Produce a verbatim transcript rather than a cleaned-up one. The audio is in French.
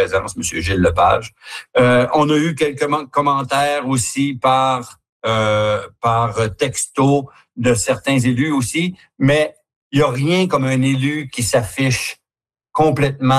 présence, M. Gilles Lepage. Euh, on a eu quelques commentaires aussi par euh, par texto de certains élus aussi, mais il n'y a rien comme un élu qui s'affiche complètement